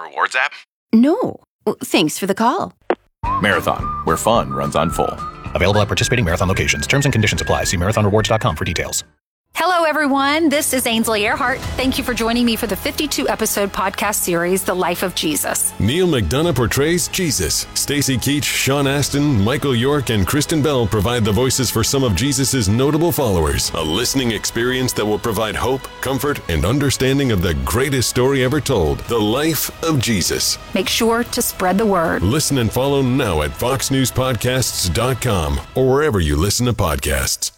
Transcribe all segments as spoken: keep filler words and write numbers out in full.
Rewards app? No. Thanks for the call. Marathon, where fun runs on full. Available at participating Marathon locations. Terms and conditions apply. See marathon rewards dot com for details. Hello, everyone. This is Ainsley Earhart. Thank you for joining me for the fifty-two episode podcast series, The Life of Jesus. Neil McDonough portrays Jesus. Stacy Keach, Sean Astin, Michael York, and Kristen Bell provide the voices for some of Jesus' notable followers. A listening experience that will provide hope, comfort, and understanding of the greatest story ever told, The Life of Jesus. Make sure to spread the word. Listen and follow now at fox news podcasts dot com or wherever you listen to podcasts.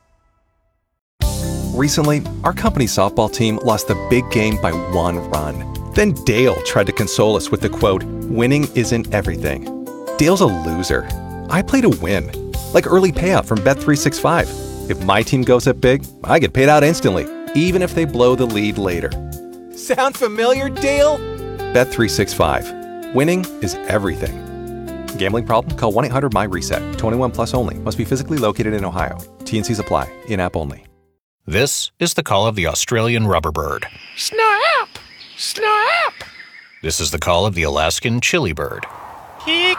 Recently, our company softball team lost the big game by one run. Then Dale tried to console us with the quote, "Winning isn't everything." Dale's a loser. I play to win, like early payout from Bet three sixty-five. If my team goes up big, I get paid out instantly, even if they blow the lead later. Sound familiar, Dale? Bet three sixty-five. Winning is everything. Gambling problem? Call one eight hundred M Y reset. twenty-one plus only. Must be physically located in Ohio. T and Cs apply. In-app only. This is the call of the Australian rubberbird. Snap! Snap! This is the call of the Alaskan chili bird. Jeez,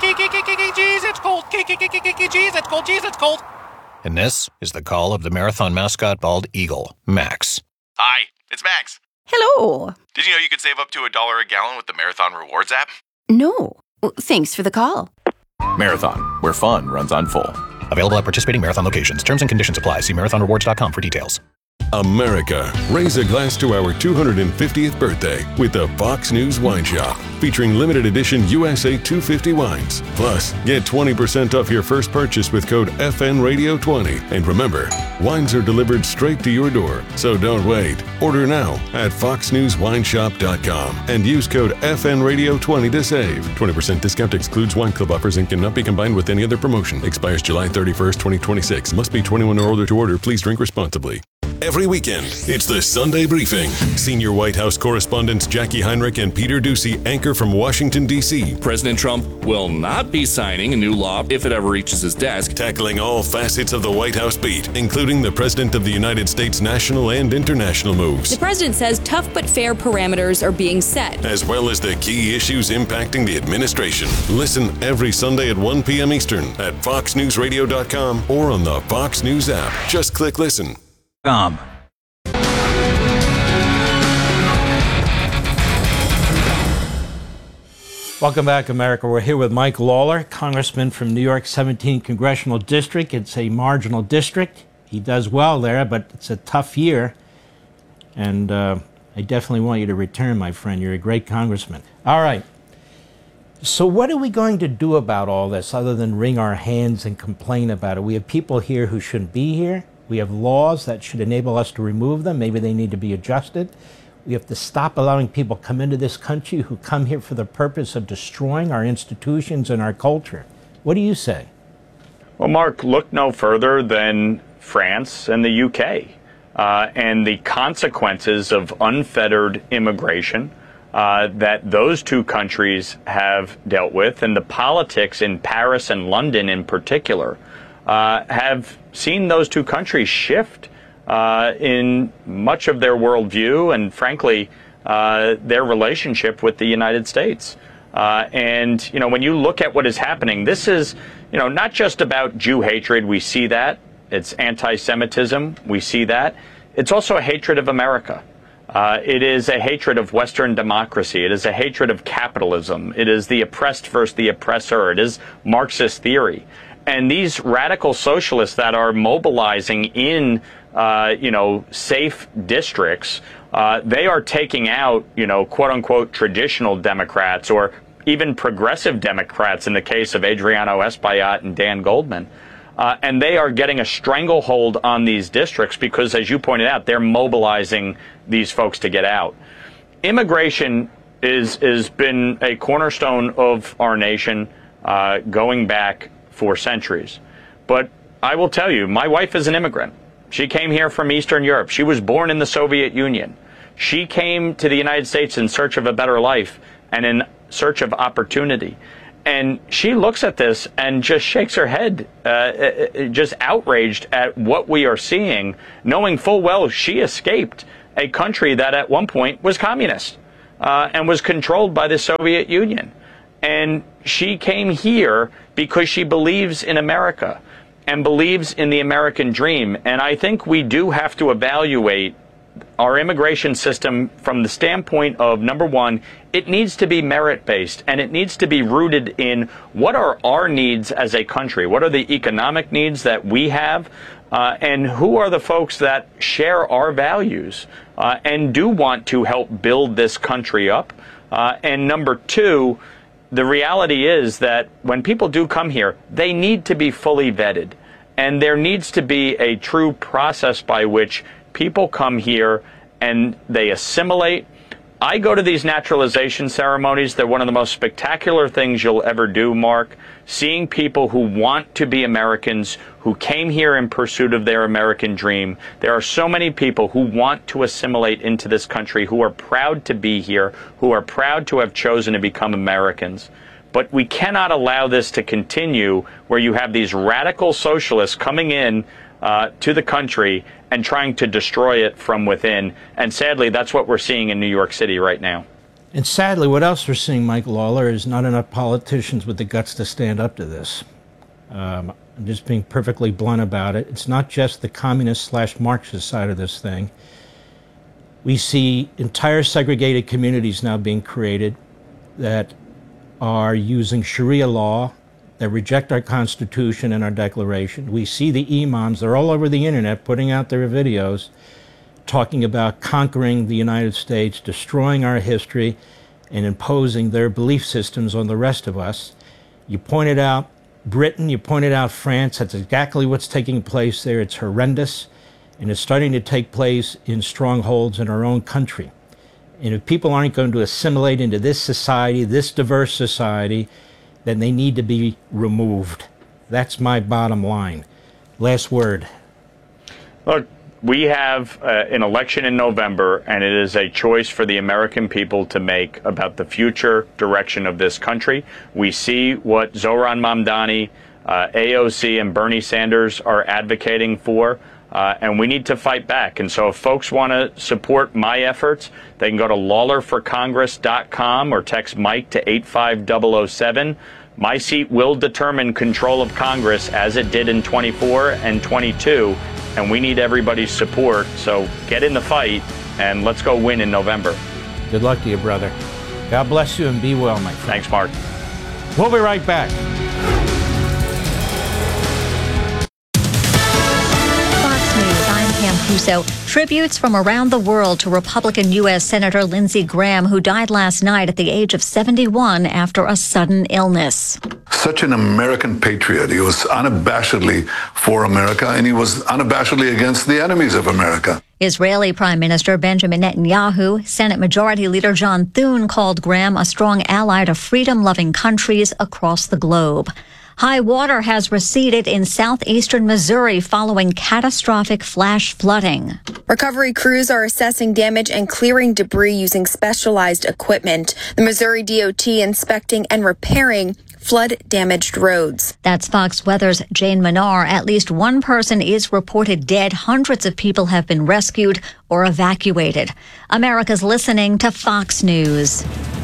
it's cold. Jeez, it's cold. Jeez, it's cold. And this is the call of the marathon mascot bald eagle, Max. Hi, it's Max. Hello. Did you know you could save up to a dollar a gallon with the Marathon Rewards app? No. Thanks for the call. Marathon, where fun runs on full. Available at participating Marathon locations. Terms and conditions apply. See marathon rewards dot com for details. America, raise a glass to our two hundred fiftieth birthday with the Fox News Wine Shop, featuring limited edition U S A two fifty wines. Plus, get twenty percent off your first purchase with code F N Radio twenty. And remember, wines are delivered straight to your door, so don't wait. Order now at fox news wine shop dot com and use code F N Radio twenty to save. twenty percent discount excludes wine club offers and cannot be combined with any other promotion. Expires July thirty-first, twenty twenty-six. Must be twenty-one or older to order. Please drink responsibly. Every weekend, it's the Sunday Briefing. Senior White House correspondents Jackie Heinrich and Peter Doocy anchor from Washington, D C President Trump will not be signing a new law if it ever reaches his desk. Tackling all facets of the White House beat, including the President of the United States' national and international moves. The president says tough but fair parameters are being set, as well as the key issues impacting the administration. Listen every Sunday at one p.m. Eastern at fox news radio dot com or on the Fox News app. Just click listen. Um. Welcome back, America. We're here with Mike Lawler, congressman from New York's seventeenth Congressional District. It's a marginal district. He does well there, but it's a tough year. And uh, I definitely want you to return, my friend. You're a great congressman. All right. So what are we going to do about all this other than wring our hands and complain about it? We have people here who shouldn't be here. We have laws that should enable us to remove them. Maybe they need to be adjusted. We have to stop allowing people come into this country who come here for the purpose of destroying our institutions and our culture. What do you say? Well, Mark, look no further than France and the U K uh, and the consequences of unfettered immigration uh, that those two countries have dealt with, and the politics in Paris and London in particular uh, have seen those two countries shift uh, in much of their worldview and, frankly, uh, their relationship with the United States. Uh, and, you know, when you look at what is happening, this is, you know, not just about Jew hatred. We see that. It's anti-Semitism. We see that. It's also a hatred of America. Uh, it is a hatred of Western democracy. It is a hatred of capitalism. It is the oppressed versus the oppressor. It is Marxist theory. And these radical socialists that are mobilizing in, uh, you know, safe districts, uh, they are taking out, you know, quote unquote, traditional Democrats or even progressive Democrats in the case of Adriano Espaillat and Dan Goldman. Uh, and they are getting a stranglehold on these districts because, as you pointed out, they're mobilizing these folks to get out. Immigration is has been a cornerstone of our nation uh, going back for centuries. But I will tell you, my wife is an immigrant. She came here from Eastern Europe. She was born in the Soviet Union. She came to the United States in search of a better life and in search of opportunity. And she looks at this and just shakes her head, uh, just outraged at what we are seeing, knowing full well she escaped a country that at one point was communist. uh, and was controlled by the Soviet Union. And she came here because she believes in America and believes in the American dream. And I think we do have to evaluate our immigration system from the standpoint of, number one, it needs to be merit-based, and it needs to be rooted in what are our needs as a country? What are the economic needs that we have? Uh, and who are the folks that share our values uh, and do want to help build this country up? Uh, and number two, the reality is that when people do come here, they need to be fully vetted. And there needs to be a true process by which people come here and they assimilate. I go to these naturalization ceremonies. They're one of the most spectacular things you'll ever do, Mark. Seeing people who want to be Americans, who came here in pursuit of their American dream. There are so many people who want to assimilate into this country, who are proud to be here, who are proud to have chosen to become Americans. But we cannot allow this to continue where you have these radical socialists coming in uh, to the country and trying to destroy it from within. And sadly, that's what we're seeing in New York City right now. And sadly, what else we're seeing, Mike Lawler, is not enough politicians with the guts to stand up to this. Um, I'm just being perfectly blunt about it. It's not just the communist slash Marxist side of this thing. We see entire segregated communities now being created that are using Sharia law, that reject our Constitution and our Declaration. We see the imams, they're all over the internet putting out their videos talking about conquering the United States, destroying our history, and imposing their belief systems on the rest of us. You pointed out Britain, you pointed out France. That's exactly what's taking place there. It's horrendous, and it's starting to take place in strongholds in our own country. And if people aren't going to assimilate into this society, this diverse society, then they need to be removed. That's my bottom line. Last word. Look, we have uh, an election in November, and it is a choice for the American people to make about the future direction of this country. We see what Zohran Mamdani, uh, A O C, and Bernie Sanders are advocating for. Uh, and we need to fight back. And so if folks want to support my efforts, they can go to lawler for congress dot com or text Mike to eight five zero zero seven. My seat will determine control of Congress as it did in twenty-four and twenty-two. And we need everybody's support. So get in the fight and let's go win in November. Good luck to you, brother. God bless you and be well, my friend. Thanks, Mark. We'll be right back. Puso. Tributes from around the world to Republican U S Senator Lindsey Graham, who died last night at the age of seventy-one after a sudden illness. Such an American patriot. He was unabashedly for America, and he was unabashedly against the enemies of America. Israeli Prime Minister Benjamin Netanyahu, Senate Majority Leader John Thune called Graham a strong ally to freedom-loving countries across the globe. High water has receded in southeastern Missouri following catastrophic flash flooding. Recovery crews are assessing damage and clearing debris using specialized equipment. The Missouri D O T inspecting and repairing flood-damaged roads. That's Fox Weather's Jane Manar. At least one person is reported dead. Hundreds of people have been rescued or evacuated. America's listening to Fox News.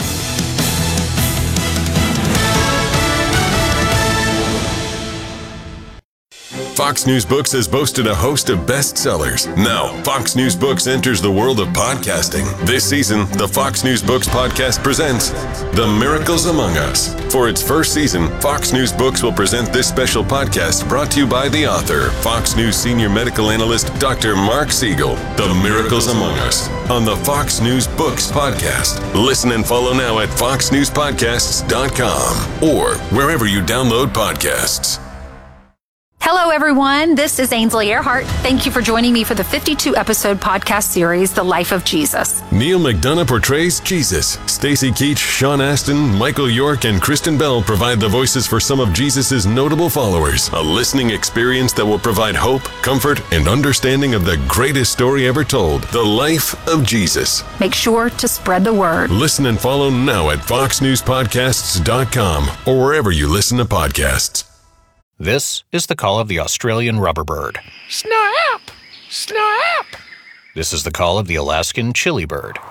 Fox News Books has boasted a host of bestsellers. Now, Fox News Books enters the world of podcasting. This season, the Fox News Books podcast presents The Miracles Among Us. For its first season, Fox News Books will present this special podcast brought to you by the author, Fox News senior medical analyst, Doctor Mark Siegel. The Miracles Among Us on the Fox News Books podcast. Listen and follow now at fox news podcasts dot com or wherever you download podcasts. Hello, everyone. This is Ainsley Earhart. Thank you for joining me for the fifty-two episode podcast series, The Life of Jesus. Neil McDonough portrays Jesus. Stacy Keach, Sean Astin, Michael York, and Kristen Bell provide the voices for some of Jesus' notable followers. A listening experience that will provide hope, comfort, and understanding of the greatest story ever told, The Life of Jesus. Make sure to spread the word. Listen and follow now at fox news podcasts dot com or wherever you listen to podcasts. This is the call of the Australian rubberbird. Snap! Snap! This is the call of the Alaskan chili bird.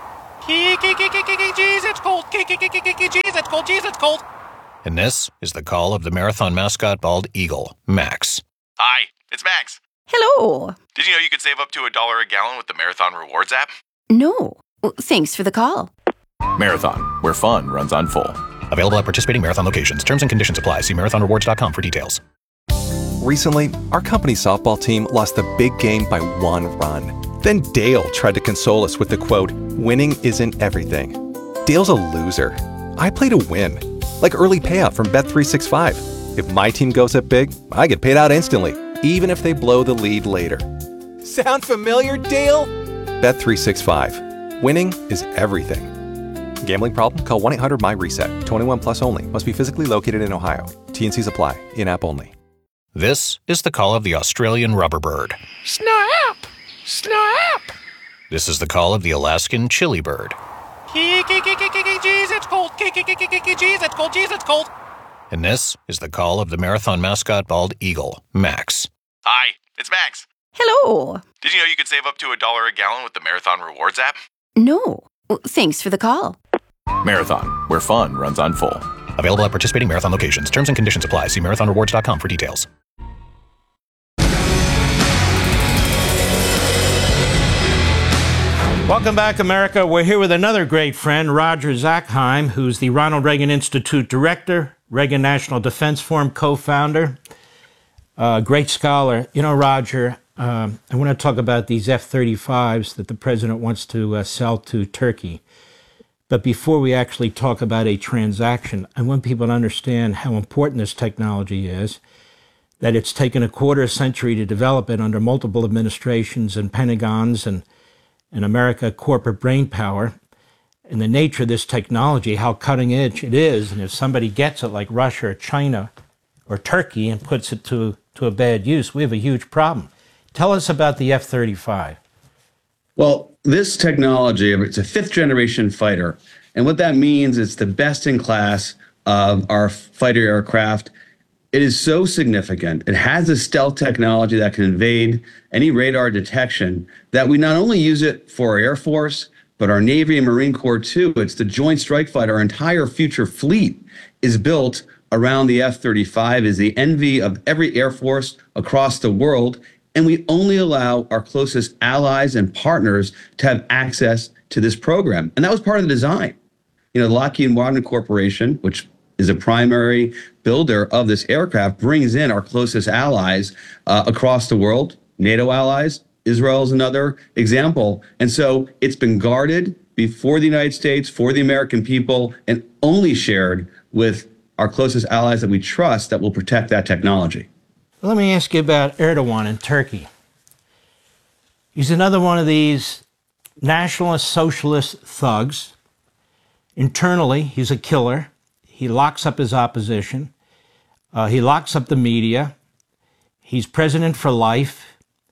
Jeez, it's cold. Jeez, it's cold. Jeez, it's cold. And this is the call of the marathon mascot bald eagle, Max. Hi, it's Max. Hello. Did you know you could save up to a dollar a gallon with the Marathon Rewards app? No. Well, thanks for the call. Marathon, where fun runs on full. Available at participating Marathon locations. Terms and conditions apply. See marathon rewards dot com for details. Recently, our company softball team lost the big game by one run. Then Dale tried to console us with the quote, "Winning isn't everything." Dale's a loser. I play to win. Like early payout from Bet three sixty-five. If my team goes up big, I get paid out instantly, even if they blow the lead later. Sound familiar, Dale? Bet three sixty-five. Winning is everything. Gambling problem? Call one eight hundred M Y reset. twenty-one plus only. Must be physically located in Ohio. T N Cs apply. In-app only. This is the call of the Australian rubberbird. Snap! Snap! This is the call of the Alaskan chili bird. Jeez, it's cold. Jeez, it's cold. Jeez, it's cold. And this is the call of the marathon mascot bald eagle, Max. Hi, it's Max. Hello. Did you know you could save up to a dollar a gallon with the Marathon Rewards app? No. Well, thanks for the call. Marathon, where fun runs on full. Available at participating Marathon locations. Terms and conditions apply. See marathon rewards dot com for details. Welcome back, America. We're here with another great friend, Roger Zakheim, who's the Ronald Reagan Institute Director, Reagan National Defense Forum co-founder, uh, great scholar. You know, Roger, um, I want to talk about these F thirty-fives that the president wants to uh, sell to Turkey. But before we actually talk about a transaction, I want people to understand how important this technology is, that it's taken a quarter century to develop it under multiple administrations and Pentagons and in America, corporate brain power, and the nature of this technology, how cutting edge it is, and if somebody gets it like Russia or China or Turkey and puts it to, to a bad use, we have a huge problem. Tell us about the F thirty-five. Well, this technology, it's a fifth generation fighter, and what that means is the best in class of our fighter aircraft. It is so significant. It has a stealth technology that can evade any radar detection that we not only use it for our Air Force, but our Navy and Marine Corps too. It's the Joint Strike Fighter. Our entire future fleet is built around the F thirty-five, is the envy of every Air Force across the world. And we only allow our closest allies and partners to have access to this program. And that was part of the design. You know, the Lockheed Martin Corporation, which is a primary builder of this aircraft, brings in our closest allies uh, across the world, NATO allies. Israel is another example. And so it's been guarded before the United States, for the American people, and only shared with our closest allies that we trust that will protect that technology. Let me ask you about Erdogan in Turkey. He's another one of these nationalist socialist thugs. Internally, he's a killer. He locks up his opposition. Uh, he locks up the media. He's president for life.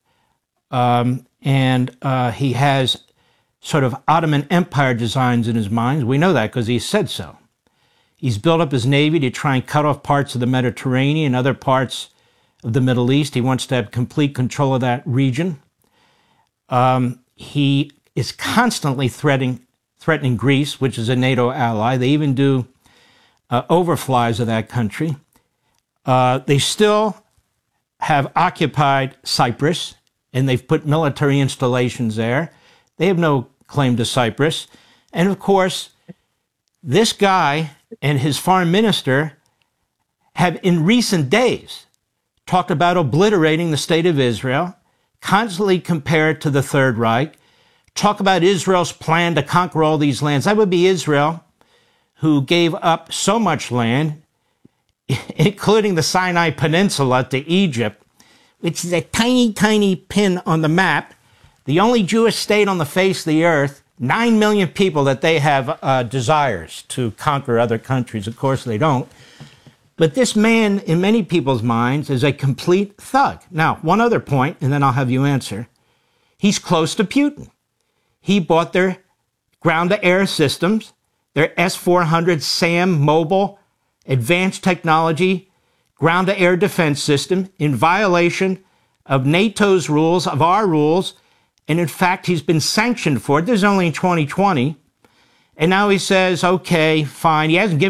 Um, and uh, he has sort of Ottoman Empire designs in his mind. We know that because he said so. He's built up his navy to try and cut off parts of the Mediterranean, other parts of the Middle East. He wants to have complete control of that region. Um, he is constantly threatening, threatening Greece, which is a NATO ally. They even do uh, overflies of that country. Uh, they still have occupied Cyprus, and they've put military installations there. They have no claim to Cyprus. And of course, this guy and his foreign minister have in recent days talked about obliterating the state of Israel, constantly compare it to the Third Reich, talk about Israel's plan to conquer all these lands. That would be Israel, who gave up so much land, including the Sinai Peninsula, to Egypt, which is a tiny, tiny pin on the map, the only Jewish state on the face of the earth, nine million people that they have uh, desires to conquer other countries. Of course, they don't. But this man, in many people's minds, is a complete thug. Now, one other point, and then I'll have you answer. He's close to Putin. He bought their ground-to-air systems, their S four hundred SAM mobile advanced technology ground-to-air defense system in violation of NATO's rules, of our rules, and in fact, he's been sanctioned for it. This is only in twenty twenty And now he says, okay, fine. He hasn't given